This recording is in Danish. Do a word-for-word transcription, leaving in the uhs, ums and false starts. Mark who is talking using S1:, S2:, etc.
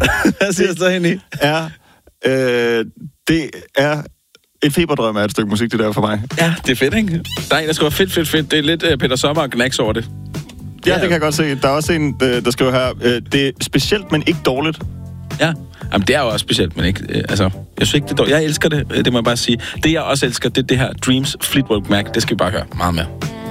S1: Hvad siger du så hen i?
S2: Er, øh, det er et feberdrøm af et stykke musik, det der for mig.
S1: Ja, det er fedt, ikke? Der er en, der skriver fedt, fedt, fedt. Det er lidt uh, Peter Sommer og Knacks over det.
S2: Ja, ja, det kan jeg godt se. Der er også en, der skriver her, øh, det er specielt, men ikke dårligt.
S1: Ja, jamen det er jo også specielt, men ikke... Øh, altså, jeg synes ikke, det er dårligt. Jeg elsker det, det må jeg bare sige. Det, jeg også elsker, det er det her Dreams Fleetwood Mac. Det skal vi bare høre meget mere.